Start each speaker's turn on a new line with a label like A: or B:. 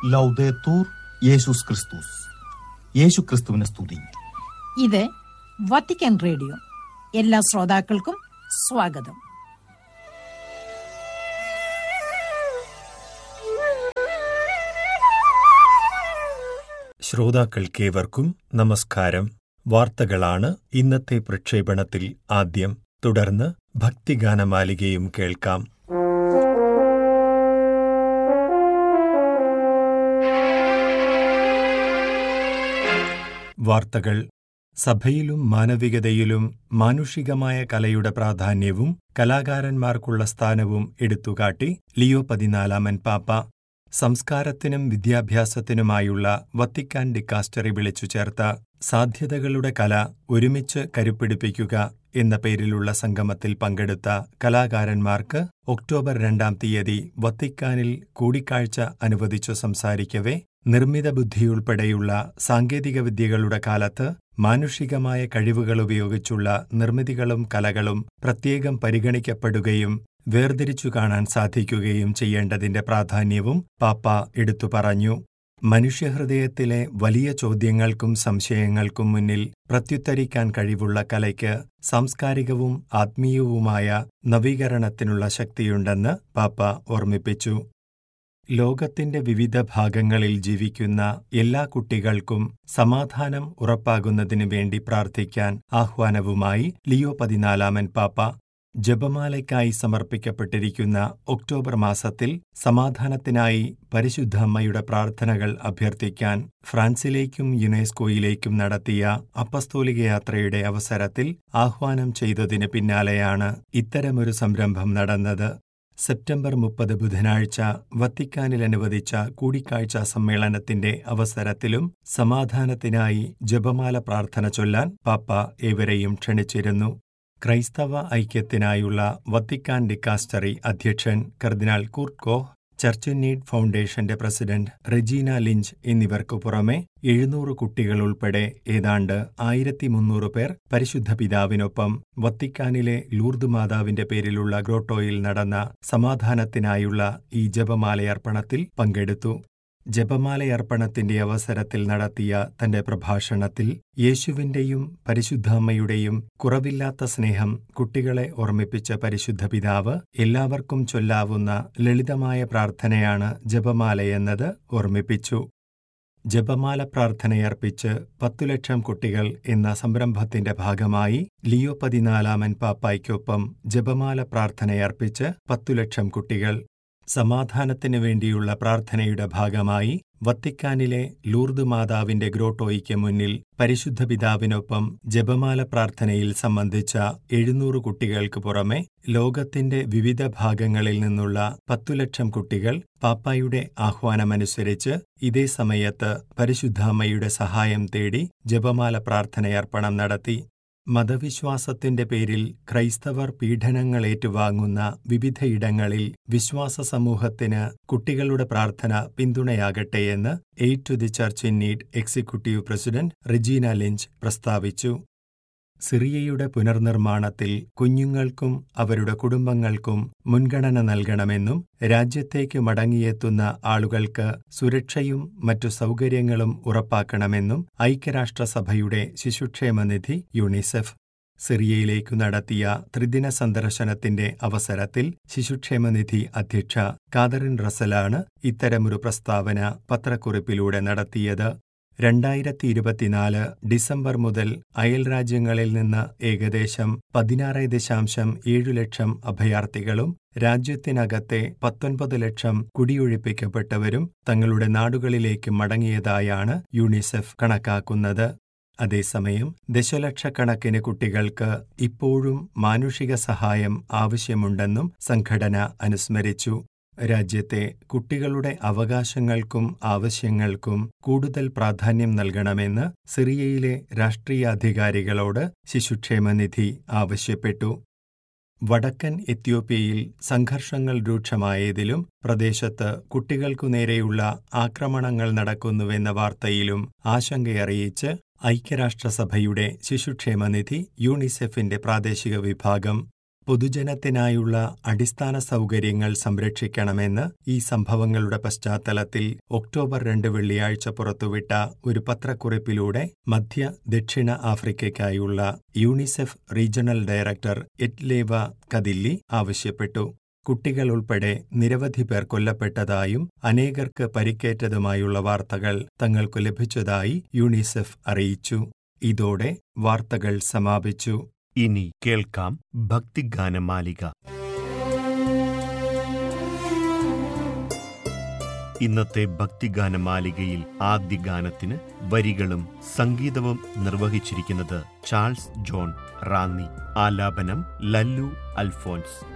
A: ലൗദേത്തൂർ യേശുസ് ക്രിസ്തുസ്. യേശു ക്രിസ്തുവിനെ സ്തുതി.
B: ഇത് വത്തിക്കാൻ റേഡിയോ. എല്ലാ ശ്രോതാക്കൾക്കും സ്വാഗതം.
C: ശ്രോതാക്കൾക്കേവർക്കും നമസ്കാരം. വാർത്തകളാണ് ഇന്നത്തെ പ്രക്ഷേപണത്തിൽ ആദ്യം. തുടർന്ന് ഭക്തിഗാനമാലികയും കേൾക്കാം. വാർത്തകൾ. സഭയിലും മാനവികതയിലും മാനുഷികമായ കലയുടെ പ്രാധാന്യവും കലാകാരന്മാർക്കുള്ള സ്ഥാനവും എടുത്തുകാട്ടി ലിയോ 14 പാപ്പ സംസ്കാരത്തിനും വിദ്യാഭ്യാസത്തിനുമായുള്ള വത്തിക്കാൻ ഡിക്കാസ്റ്ററി വിളിച്ചു ചേർത്ത സാധ്യതകളുടെ കല ഒരുമിച്ച് കരുപ്പിടിപ്പിക്കുക എന്ന പേരിലുള്ള സംഗമത്തിൽ പങ്കെടുത്ത കലാകാരന്മാർക്ക് ഒക്ടോബർ 2 വത്തിക്കാനിൽ കൂടിക്കാഴ്ച അനുവദിച്ചു സംസാരിക്കവേ, നിർമ്മിത ബുദ്ധിയുൾപ്പെടെയുള്ള സാങ്കേതികവിദ്യകളുടെ കാലത്ത് മാനുഷികമായ കഴിവുകൾ ഉപയോഗിച്ചുള്ള നിർമ്മിതികളും കലകളും പ്രത്യേകം പരിഗണിക്കപ്പെടുകയും വേർതിരിച്ചു കാണാൻ സാധിക്കുകയും ചെയ്യേണ്ടതിന്റെ പ്രാധാന്യവും പാപ്പ എടുത്തു പറഞ്ഞു. മനുഷ്യഹൃദയത്തിലെ വലിയ ചോദ്യങ്ങൾക്കും സംശയങ്ങൾക്കും മുന്നിൽ പ്രത്യുത്തരിക്കാൻ കഴിവുള്ള കലയ്ക്ക് സാംസ്കാരികവും ആത്മീയവുമായ നവീകരണത്തിനുള്ള ശക്തിയുണ്ടെന്ന് പാപ്പ ഓർമ്മിപ്പിച്ചു. ലോകത്തിന്റെ വിവിധ ഭാഗങ്ങളിൽ ജീവിക്കുന്ന എല്ലാ കുട്ടികൾക്കും സമാധാനം ഉറപ്പാകുന്നതിനു വേണ്ടി പ്രാർത്ഥിക്കാൻ ആഹ്വാനവുമായി ലിയോ 14 പാപ്പ ജപമാലയ്ക്കായി സമർപ്പിക്കപ്പെട്ടിരിക്കുന്ന ഒക്ടോബർ മാസത്തിൽ സമാധാനത്തിനായി പരിശുദ്ധ അമ്മയുടെ പ്രാർത്ഥനകൾ അഭ്യർത്ഥിക്കാൻ ഫ്രാൻസിലേക്കും യുനെസ്കോയിലേക്കും നടത്തിയ അപ്പസ്തോലിക യാത്രയുടെ അവസരത്തിൽ ആഹ്വാനം ചെയ്തതിന് പിന്നാലെയാണ് ഇത്തരമൊരു സംരംഭം നടന്നത്. സെപ്റ്റംബർ 30 ബുധനാഴ്ച വത്തിക്കാനിൽ അനുവദിച്ച കൂടിക്കാഴ്ചാ സമ്മേളനത്തിന്റെ അവസരത്തിലും സമാധാനത്തിനായി ജപമാല പ്രാർത്ഥന ചൊല്ലാൻ പാപ്പ ഏവരെയും ക്ഷണിച്ചിരുന്നു. ക്രൈസ്തവ ഐക്യത്തിനായുള്ള വത്തിക്കാൻ ഡിക്കാസ്റ്ററി അധ്യക്ഷൻ കർദിനാൾ കൂർട്ട് കോഹ്, ചർച്ച് ഇൻ നീഡ് ഫൗണ്ടേഷന്റെ പ്രസിഡന്റ് റെജീന ലിഞ്ച് എന്നിവർക്കു പുറമെ 700 കുട്ടികൾ ഉൾപ്പെടെ ഏതാണ്ട് 1300 പേർ പരിശുദ്ധ പിതാവിനൊപ്പം വത്തിക്കാനിലെ ലൂർദ് മാതാവിന്റെ പേരിലുള്ള ഗ്രോട്ടോയിൽ നടന്ന സമാധാനത്തിനായുള്ള ഈ ജപമാലയർപ്പണത്തിൽ പങ്കെടുത്തു. ജപമാലയർപ്പണത്തിന്റെ അവസരത്തിൽ നടത്തിയ തന്റെ പ്രഭാഷണത്തിൽ യേശുവിന്റെയും പരിശുദ്ധ അമ്മയുടെയും കുറവില്ലാത്ത സ്നേഹം കുട്ടികളെ ഓർമ്മിപ്പിച്ച പരിശുദ്ധ പിതാവ് എല്ലാവർക്കും ചൊല്ലാവുന്ന ലളിതമായ പ്രാർത്ഥനയാണ് ജപമാലയെന്നത് ഓർമ്മിപ്പിച്ചു. ജപമാല പ്രാർത്ഥനയർപ്പിച്ച് 10 ലക്ഷം കുട്ടികൾ എന്ന സംരംഭത്തിന്റെ ഭാഗമായി ലിയോ 14 പാപ്പായ്ക്കൊപ്പം ജപമാല പ്രാർത്ഥനയർപ്പിച്ച് 10 ലക്ഷം കുട്ടികൾ. സമാധാനത്തിനു വേണ്ടിയുള്ള പ്രാർത്ഥനയുടെ ഭാഗമായി വത്തിക്കാനിലെ ലൂർദ് മാതാവിന്റെ ഗ്രോട്ടോയ്ക്ക് മുന്നിൽ പരിശുദ്ധ പിതാവിനൊപ്പം ജപമാല പ്രാർത്ഥനയിൽ സംബന്ധിച്ച 700 കുട്ടികൾക്ക് പുറമെ ലോകത്തിന്റെ വിവിധ ഭാഗങ്ങളിൽ നിന്നുള്ള 10 ലക്ഷം കുട്ടികൾ പാപ്പായുടെ ആഹ്വാനമനുസരിച്ച് ഇതേ സമയത്ത് പരിശുദ്ധ അമ്മയുടെ സഹായം തേടി ജപമാല പ്രാർത്ഥനയർപ്പണം നടത്തി. മതവിശ്വാസത്തിന്റെ പേരിൽ ക്രൈസ്തവർ പീഡനങ്ങൾ ഏറ്റുവാങ്ങുന്ന വിവിധയിടങ്ങളിൽ വിശ്വാസ സമൂഹത്തിന് കുട്ടികളുടെ പ്രാർത്ഥന പിന്തുണയാകട്ടെയെന്ന് aid to the church in need executive president Regina Lynch പ്രസ്താവിച്ചു. സിറിയയുടെ പുനർനിർമ്മാണത്തിൽ കുഞ്ഞുങ്ങൾക്കും അവരുടെ കുടുംബങ്ങൾക്കും മുൻഗണന നൽകണമെന്നും രാജ്യത്തേക്ക് മടങ്ങിയെത്തുന്ന ആളുകൾക്ക് സുരക്ഷയും മറ്റു സൗകര്യങ്ങളും ഉറപ്പാക്കണമെന്നും ഐക്യരാഷ്ട്രസഭയുടെ ശിശുക്ഷേമനിധി യുണിസെഫ് സിറിയയിലേക്കു നടത്തിയ ത്രിദിന സന്ദർശനത്തിന്റെ അവസരത്തിൽ ശിശുക്ഷേമനിധി അധ്യക്ഷ കാതറിൻ റസലാണ് ഇത്തരമൊരു പ്രസ്താവന പത്രക്കുറിപ്പിലൂടെ നടത്തിയത്. 2024 ഡിസംബർ മുതൽ അയൽരാജ്യങ്ങളിൽ നിന്ന് ഏകദേശം 16.7 ലക്ഷം അഭയാർത്ഥികളും രാജ്യത്തിനകത്തെ 19 ലക്ഷം കുടിയൊഴിപ്പിക്കപ്പെട്ടവരും തങ്ങളുടെ നാടുകളിലേക്ക് മടങ്ങിയതായാണ് യുണിസെഫ് കണക്കാക്കുന്നത്. അതേസമയം ദശലക്ഷക്കണക്കിന് കുട്ടികൾക്ക് ഇപ്പോഴും മാനുഷിക സഹായം ആവശ്യമുണ്ടെന്നും സംഘടന അനുസ്മരിച്ചു. രാജ്യത്തെ കുട്ടികളുടെ അവകാശങ്ങൾക്കും ആവശ്യങ്ങൾക്കും കൂടുതൽ പ്രാധാന്യം നൽകണമെന്ന് സിറിയയിലെ രാഷ്ട്രീയാധികാരികളോട് ശിശുക്ഷേമനിധി ആവശ്യപ്പെട്ടു. വടക്കൻ എത്യോപ്യയിൽ സംഘർഷങ്ങൾ രൂക്ഷമായതിലും പ്രദേശത്ത് കുട്ടികൾക്കു നേരെയുള്ള ആക്രമണങ്ങൾ നടക്കുന്നുവെന്ന വാർത്തയിലും ആശങ്കയറിയിച്ച് ഐക്യരാഷ്ട്രസഭയുടെ ശിശുക്ഷേമനിധി യുണിസെഫിന്റെ പ്രാദേശിക വിഭാഗം പൊതുജനത്തിനായുള്ള അടിസ്ഥാന സൗകര്യങ്ങൾ സംരക്ഷിക്കണമെന്ന് ഈ സംഭവങ്ങളുടെ പശ്ചാത്തലത്തിൽ ഒക്ടോബർ 2 വെള്ളിയാഴ്ച പുറത്തുവിട്ട ഒരു പത്രക്കുറിപ്പിലൂടെ മധ്യ ദക്ഷിണ ആഫ്രിക്കയ്ക്കായുള്ള യൂണിസെഫ് റീജിയണൽ ഡയറക്ടർ എറ്റ്ലേവ കദില്ലി ആവശ്യപ്പെട്ടു. കുട്ടികൾ ഉൾപ്പെടെ നിരവധി പേർ കൊല്ലപ്പെട്ടതായും അനേകർക്ക് പരിക്കേറ്റതുമായുള്ള വാർത്തകൾ തങ്ങൾക്കു ലഭിച്ചതായി യൂണിസെഫ് അറിയിച്ചു. ഇതോടെ വാർത്തകൾ സമാപിച്ചു.
D: ഇനി കേൾക്കാം ഭക്തിഗാനമാലിക. ഇന്നത്തെ ഭക്തിഗാനമാലികയിൽ ആദ്യ ഗാനത്തിന് വരികളും സംഗീതവും നിർവഹിച്ചിരിക്കുന്നത് ചാൾസ് ജോൺ റാന്നി. ആലാപനം ലല്ലു അൽഫോൻസ്.